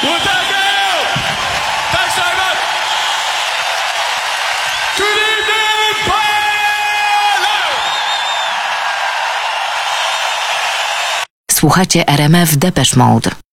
Well, thank you! Thanks very much! Good evening, Polo! Słuchacie RMF Depeche Mode.